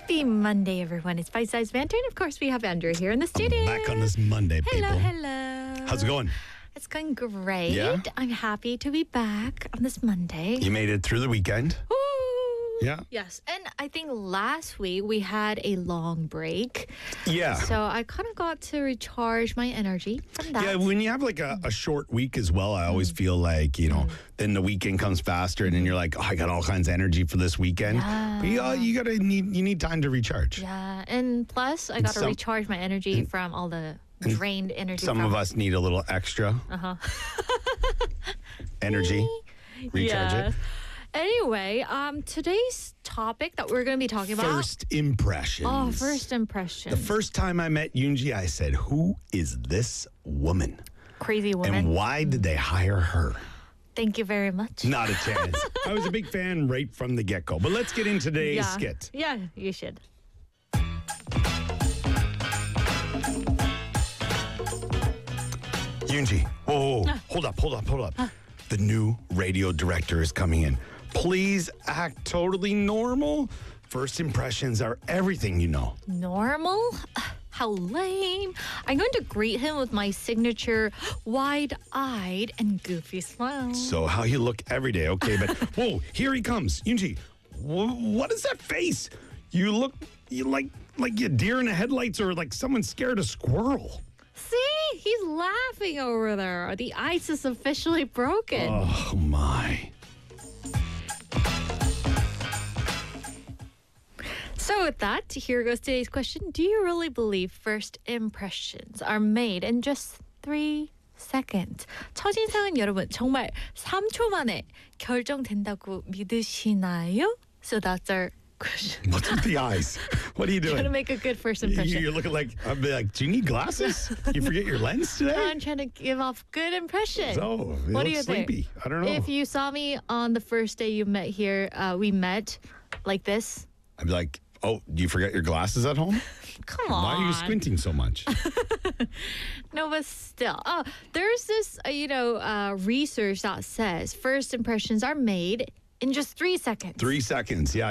Happy Monday, everyone. It's Bite Size Banter, and of course, we have Andrew here in the studio. I'm back on this Monday, people. Hello. How's it going? It's going great. Yeah? I'm happy to be back on this Monday. You made it through the weekend? Woo! Yeah. Yes, and I think last week we had a long break. Yeah. So I kind of got to recharge my energy from that. Yeah, when you have like a short week as well, I always feel like, then the weekend comes faster and then you're like, oh, I got all kinds of energy for this weekend. Yeah. But you need time to recharge. Yeah, and plus I got to some- recharge my energy from all the drained energy. Some of us need a little extra energy. Recharge it. Anyway, today's topic that we're going to be talking about. First impressions. Oh, first impressions. The first time I met Yoonji, I said, who is this woman? Crazy woman. And why did they hire her? Thank you very much. Not a chance. I was a big fan right from the get-go. But let's get into today's skit. Yeah, you should. Yoonji, whoa. Hold up. The new radio director is coming in. Please act totally normal. First impressions are everything you know. Normal? How lame. I'm going to greet him with my signature wide-eyed and goofy smile. So how you look every day, okay? But whoa, here he comes. Yoonji, what is that face? You look like a deer in the headlights or like someone scared a squirrel. See? He's laughing over there. The ice is officially broken. Oh, my. So with that, here goes today's question. Do you really believe first impressions are made in just 3 seconds? 첫인상은 여러분 정말 3초 만에 결정된다고 믿으시나요? So that's our question. What's with the eyes? What are you doing? Trying to make a good first impression. You're looking like, I'd be like, do you need glasses? You forget your lens today? I'm trying to give off good impression. So, you What look do you think? sleepy. I don't know. If you saw me on the first day you met here, we met like this. I'd be like, oh, do you forget your glasses at home? Come on. Why are you squinting so much? No, but still. Oh, there's this, research that says first impressions are made in just 3 seconds. 3 seconds, yeah.